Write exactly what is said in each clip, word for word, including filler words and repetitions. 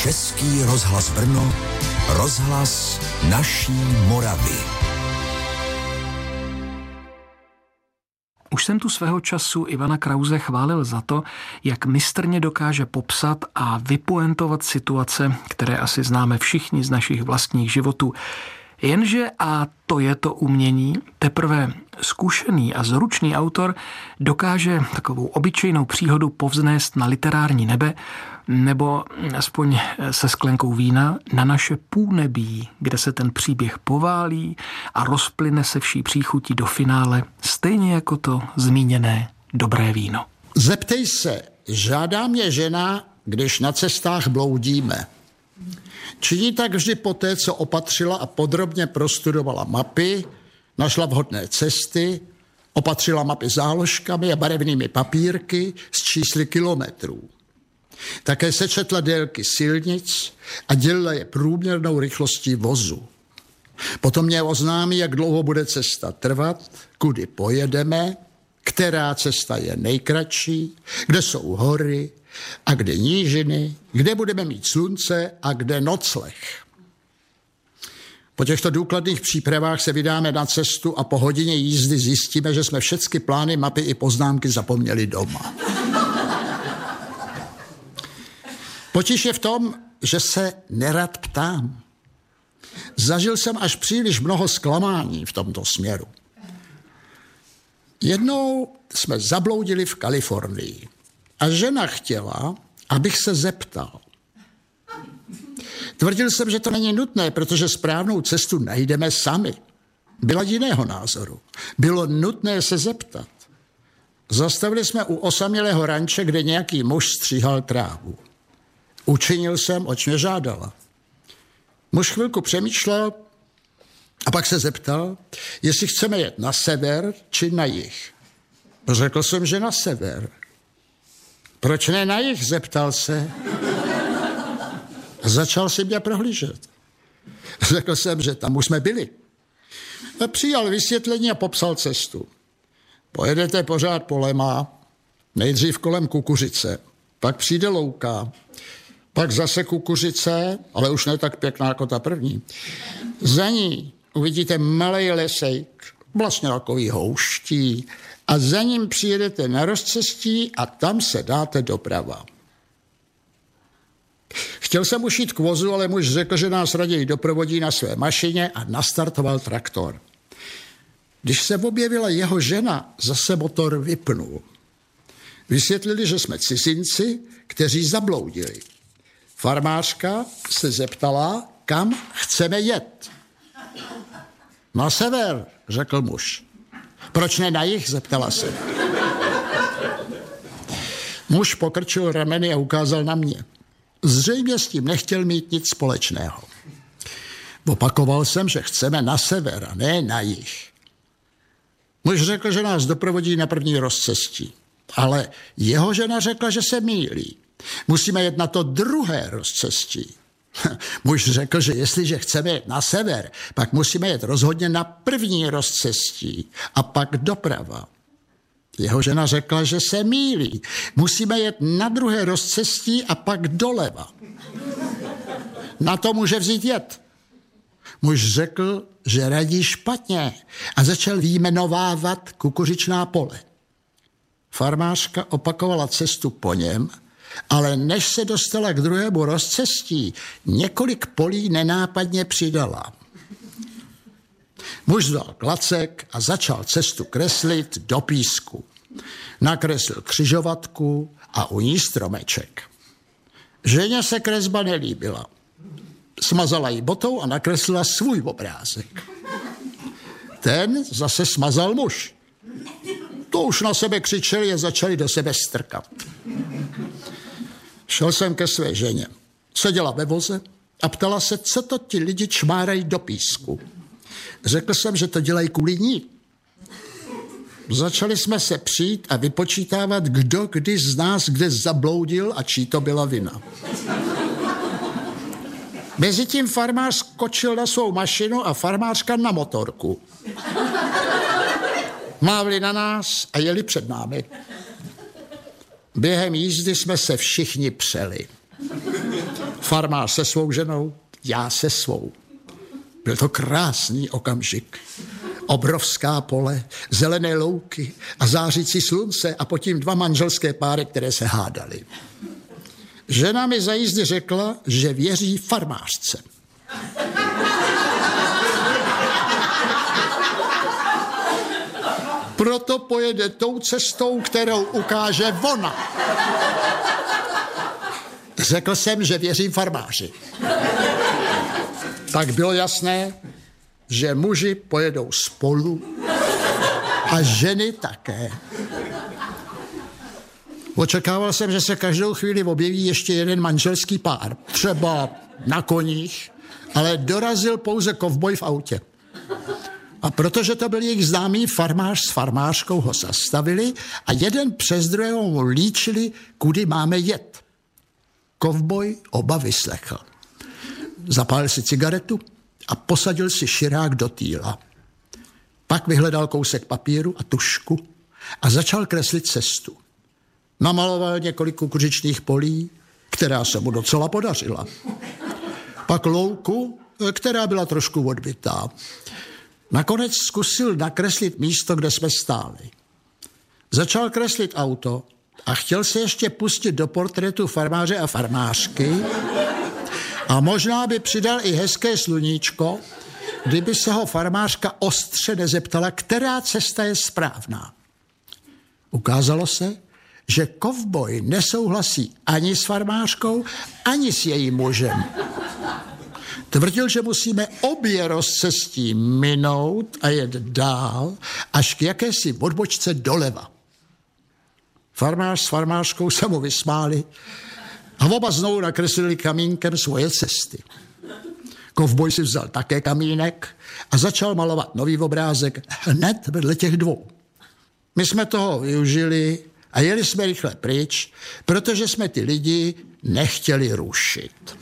Český rozhlas Brno, rozhlas naší Moravy. Už jsem tu svého času Ivana Krause chválil za to, jak mistrně dokáže popsat a vypoentovat situace, které asi známe všichni z našich vlastních životů. Jenže, a to je to umění, teprve zkušený a zručný autor dokáže takovou obyčejnou příhodu povznést na literární nebe, nebo aspoň se sklenkou vína na naše půlnebí, kde se ten příběh poválí a rozplyne se vší příchutí do finále, stejně jako to zmíněné dobré víno. Zeptej se, žádá mě žena, když na cestách bloudíme. Činí tak vždy poté, co opatřila a podrobně prostudovala mapy, našla vhodné cesty, opatřila mapy záložkami a barevnými papírky s čísly kilometrů. Také sečetla délky silnic a dělila je průměrnou rychlostí vozu. Potom mě oznámí, jak dlouho bude cesta trvat, kudy pojedeme, která cesta je nejkratší, kde jsou hory a kde nížiny, kde budeme mít slunce a kde nocleh. Po těchto důkladných přípravách se vydáme na cestu a po hodině jízdy zjistíme, že jsme všechny plány, mapy i poznámky zapomněli doma. Potíž je v tom, že se nerad ptám. Zažil jsem až příliš mnoho zklamání v tomto směru. Jednou jsme zabloudili v Kalifornii a žena chtěla, abych se zeptal. Tvrdil jsem, že to není nutné, protože správnou cestu najdeme sami. Byla jiného názoru. Bylo nutné se zeptat. Zastavili jsme u osamělého ranče, kde nějaký muž stříhal trávu. Učinil jsem, oč mě žádala. Muž chvilku přemýšlel a pak se zeptal, jestli chceme jet na sever či na jih. Řekl jsem, že na sever. Proč ne na jih, zeptal se. Začal si mě prohlížet. Řekl jsem, že tam už jsme byli. A přijal vysvětlení a popsal cestu. Pojedete pořád polema, nejdřív kolem Kukuřice, pak přijde louka, pak zase Kukuřice, ale už ne tak pěkná jako ta první. Za ní uvidíte malej lesejk, vlastně takový houští, a za ním přijedete na rozcestí a tam se dáte doprava. Chtěl jsem už jít k vozu, ale muž řekl, že nás raději doprovodí na své mašině a nastartoval traktor. Když se objevila jeho žena, zase motor vypnul. Vysvětlili, že jsme cizinci, kteří zabloudili. Farmářka se zeptala, kam chceme jet. Na sever, řekl muž. Proč ne na jih, zeptala se. Muž pokrčil rameny a ukázal na mě. Zřejmě s tím nechtěl mít nic společného. Opakoval jsem, že chceme na sever a ne na jih. Muž řekl, že nás doprovodí na první rozcestí. Ale jeho žena řekla, že se mýlí. Musíme jet na to druhé rozcestí. Muž řekl, že jestliže chceme jet na sever, pak musíme jet rozhodně na první rozcestí a pak doprava. Jeho žena řekla, že se mýlí. Musíme jet na druhé rozcestí a pak doleva. Na to může vzít jet. Muž řekl, že radí špatně a začal vyjmenovávat kukuřičná pole. Farmářka opakovala cestu po něm, ale než se dostala k druhému rozcestí, několik polí nenápadně přidala. Muž vzal klacek a začal cestu kreslit do písku. Nakreslil křižovatku a u ní stromeček. Ženě se kresba nelíbila. Smazala ji botou a nakreslila svůj obrázek. Ten zase smazal muž. To už na sebe křičeli a začali do sebe strkat. Šel jsem ke své ženě. Seděla ve voze a ptala se, co to ti lidi čmárají do písku. Řekl jsem, že to dělají kvůli ní. Začali jsme se přijít a vypočítávat, kdo kdy z nás kde zabloudil a čí to byla vina. Mezitím farmář skočil na svou mašinu a farmářka na motorku. Mávli na nás a jeli před námi. Během jízdy jsme se všichni přeli. Farmář se svou ženou, já se svou. Byl to krásný okamžik. Obrovská pole, zelené louky a zářící slunce a potom dva manželské páry, které se hádaly. Žena mi za jízdy řekla, že věří farmářce. Proto pojede tou cestou, kterou ukáže ona. Řekl jsem, že věřím farmáři. Tak bylo jasné, že muži pojedou spolu a ženy také. Očekával jsem, že se každou chvíli objeví ještě jeden manželský pár, třeba na koních, ale dorazil pouze kovboj v autě. A protože to byl jejich známý farmář s farmářkou, ho zastavili a jeden přes druhého mu líčili, kudy máme jet. Kovboj oba vyslechl. Zapálil si cigaretu a posadil si širák do týla. Pak vyhledal kousek papíru a tušku a začal kreslit cestu. Namaloval několik kukuřičných polí, která se mu docela podařila. Pak louku, která byla trošku odbitá. Nakonec zkusil nakreslit místo, kde jsme stáli. Začal kreslit auto a chtěl se ještě pustit do portrétu farmáře a farmářky a možná by přidal i hezké sluníčko, kdyby se ho farmářka ostře nezeptala, která cesta je správná. Ukázalo se, že kovboj nesouhlasí ani s farmářkou, ani s jejím mužem. Tvrdil, že musíme obě rozcestí minout a jet dál až k jakési odbočce doleva. Farmář s farmářkou se mu vysmáli a oba znovu nakreslili kamínkem svoje cesty. Kovboj si vzal také kamínek a začal malovat nový obrázek hned vedle těch dvou. My jsme toho využili a jeli jsme rychle pryč, protože jsme ty lidi nechtěli rušit.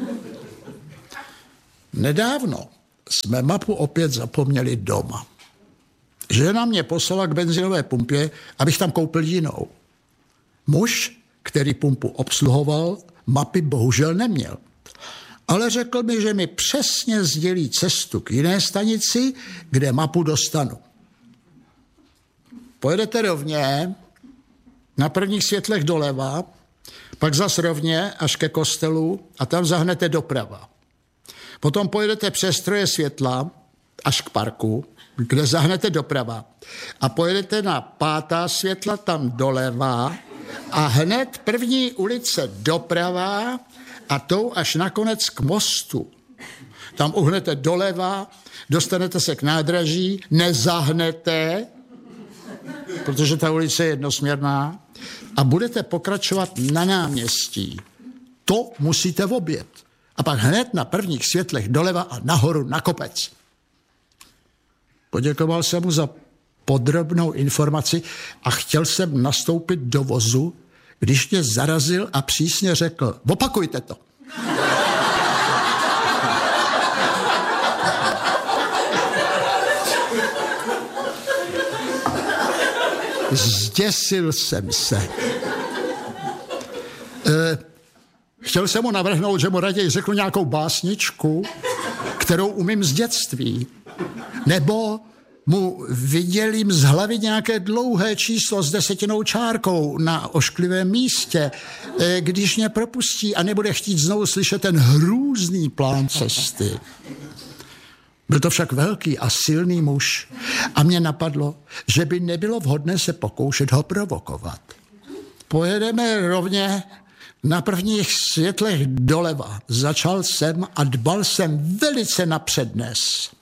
Nedávno jsme mapu opět zapomněli doma. Žena mě poslala k benzinové pumpě, abych tam koupil jinou. Muž, který pumpu obsluhoval, mapy bohužel neměl. Ale řekl mi, že mi přesně sdělí cestu k jiné stanici, kde mapu dostanu. Pojedete rovně, na prvních světlech doleva, pak zas rovně až ke kostelu a tam zahnete doprava. Potom pojedete přes troje světla až k parku, kde zahnete doprava. A pojedete na pátá světla tam doleva a hned první ulice doprava a tou až nakonec k mostu. Tam uhnete doleva, dostanete se k nádraží, nezahnete, protože ta ulice je jednosměrná, a budete pokračovat na náměstí. To musíte objet. A pak hned na prvních světlech doleva a nahoru na kopec. Poděkoval jsem mu za podrobnou informaci a chtěl jsem nastoupit do vozu, když mě zarazil a přísně řekl, opakujte to. Zděsil jsem se. E, chtěl jsem mu navrhnout, že mu raději řeknu nějakou básničku, kterou umím z dětství. Nebo mu vydělím z hlavy nějaké dlouhé číslo s desetinou čárkou na ošklivém místě, e, když mě propustí a nebude chtít znovu slyšet ten hrůzný plán cesty. Byl to však velký a silný muž a mě napadlo, že by nebylo vhodné se pokoušet ho provokovat. Pojedeme rovně na prvních světlech doleva. Začal jsem a dbal jsem velice na přednes.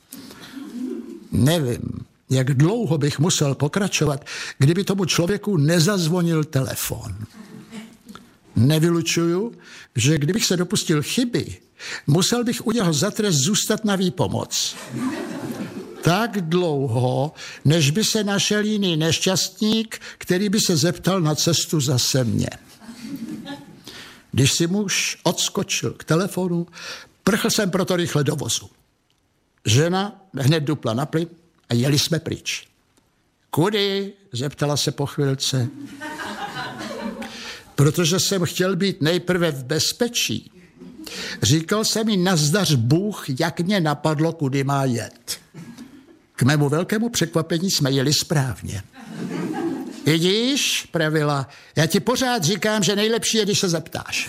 Nevím, jak dlouho bych musel pokračovat, kdyby tomu člověku nezazvonil telefon. Nevylučuju, že kdybych se dopustil chyby, musel bych u něho za trest zůstat na výpomoc. Tak dlouho, než by se našel jiný nešťastník, který by se zeptal na cestu zase mě. Když si muž odskočil k telefonu, prchl jsem proto rychle do vozu. Žena hned dupla na plyn a jeli jsme pryč. Kudy? Zeptala se po chvilce. Protože jsem chtěl být nejprve v bezpečí, Říkal jsem jí nazdař Bůh, jak mě napadlo, kudy má jet. K mému velkému překvapení jsme jeli správně. Vidíš, pravila, já ti pořád říkám, že nejlepší je, když se zeptáš.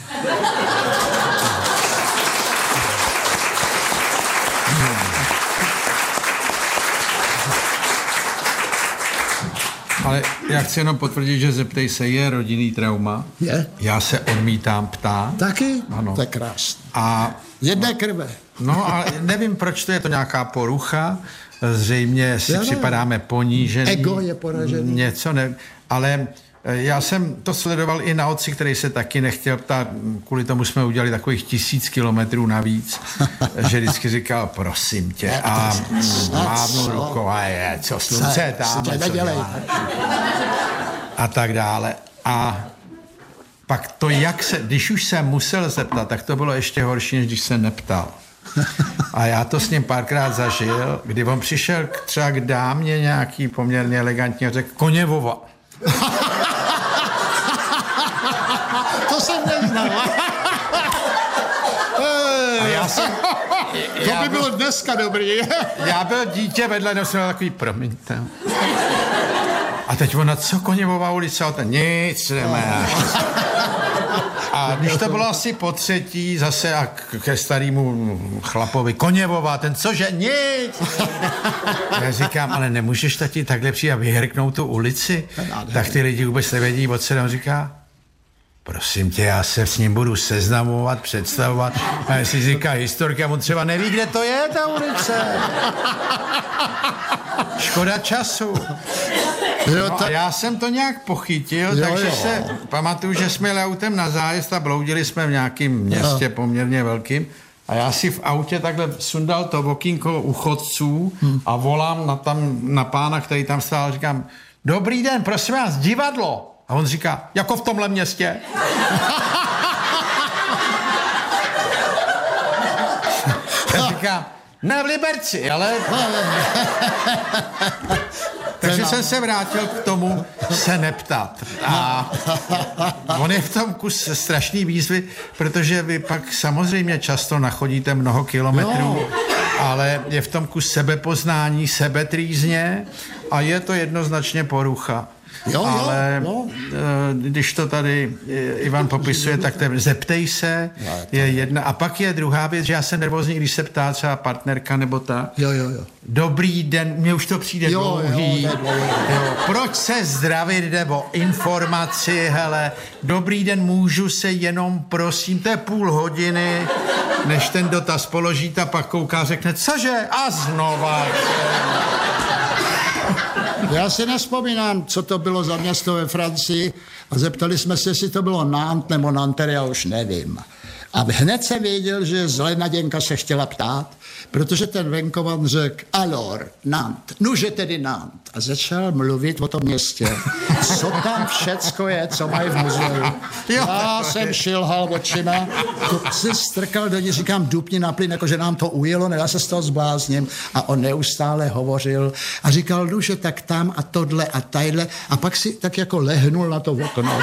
Ale já chci jenom potvrdit, že zeptej se, je rodinný trauma. Je? Já se odmítám ptát. Taky? Ano. To je krásné. A jedné krve. No a nevím, proč to je to nějaká porucha. Zřejmě si Já připadáme ponížený. Ego je poražený. Něco ne, ale já jsem to sledoval i na otci, který se taky nechtěl ptát. Kvůli tomu jsme udělali takových tisíc kilometrů navíc, že vždycky říkal, prosím tě, a mávnu rukou a je, co slunce tam, co děláš. A tak dále. A pak to, jak se, když už se musel zeptat, tak to bylo ještě horší, než když se neptal. A já to s ním párkrát zažil, kdy on přišel k, třeba k dámě nějaký poměrně elegantně a řekl Koněvova. To jsem neznal. A já jsem... To já by bylo byl, dneska dobrý. Já byl dítě vedle, no jsem byl takový, promiňte. A teď ona, co Koněvova ulice? A ten, nic, jdeme. A když to bylo asi po třetí, zase a ke starému chlapovi, Koněvova, ten cože, nic. Já říkám, ale nemůžeš tati takhle přijít a vyhrknout tu ulici? Tak ty lidi vůbec nevědí, o co on říká. Prosím tě, já se s ním budu seznamovat, představovat. A jestli říká historka, on třeba neví, kde to je, ta ulice. Škoda času. No a já jsem to nějak pochytil, jo, takže jo. se pamatuju, že jsme jeli autem na zájezd a bloudili jsme v nějakém městě poměrně velkým. A já si v autě takhle sundal to okýnko u chodců hmm. a volám na, tam, na pána, který tam stál, říkám, dobrý den, prosím vás, divadlo. A on říká, jako v tomhle městě. Já říkám, ne v Liberci, ale... Takže jsem se vrátil k tomu se neptat. A on je v tom kus strašný výzvy, protože vy pak samozřejmě často nachodíte mnoho kilometrů, ale je v tom kus sebepoznání, sebetrýzně a je to jednoznačně porucha. Jo, ale jo, jo. Když to tady Ivan popisuje, tak te, zeptej se, je jedna. A pak je druhá věc, že já jsem nervózní, když se ptá třeba partnerka nebo tak. Jo, jo, jo. Dobrý den, mně už to přijde jo, dlouhý. Jo, jo. Proč se zdravit nebo informaci, hele, dobrý den, můžu se jenom, prosím, to je půl hodiny, než ten dotaz položí, ta pak kouká, řekne, cože? A znova. Já si nespomínám, co to bylo za město ve Francii a zeptali jsme se, jestli to bylo Nantes nebo Nanterre, já už nevím. A hned jsem věděl, že zlenaděnka se chtěla ptát, protože ten venkovan řekl, alors, Nantes, nuže tedy Nantes. A začal mluvit o tom městě. Co tam všecko je, co mají v muzeu. Já jsem šilhal očima, to si strkal do ní, říkám, dupni na plyn, jakože nám to ujelo, ne, já se z toho zblázním. A on neustále hovořil a říkal, nuže, tak tam a tohle a tadyhle. A pak si tak jako lehnul na to okno.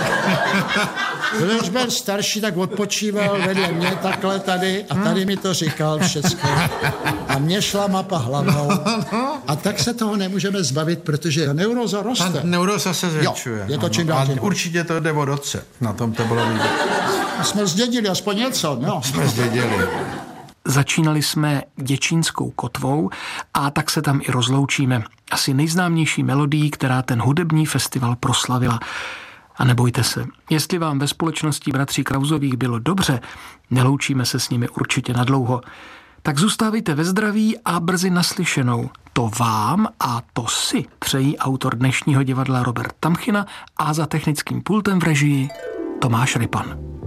Když byl starší, tak odpočíval vedle mě takhle tady a tady mi to říkal všecko. A mě šla mapa hlavou. A tak se toho nemůžeme zbavit, protože neuróza roste. A neuróza se zvětšuje. Jo, je to čím dál tím. Určitě to jde od otce. Na tom to bylo vidět. Jsme zdědili aspoň něco, no. Jsme zdědili. Začínali jsme Děčínskou kotvou a tak se tam i rozloučíme. Asi nejznámější melodií, která ten hudební festival proslavila. A nebojte se, jestli vám ve společnosti bratří Krausových bylo dobře, neloučíme se s nimi určitě nadlouho. Tak zůstávejte ve zdraví a brzy naslyšenou. To vám a to si přejí autor dnešního divadla Robert Tamchina a za technickým pultem v režii Tomáš Rypan.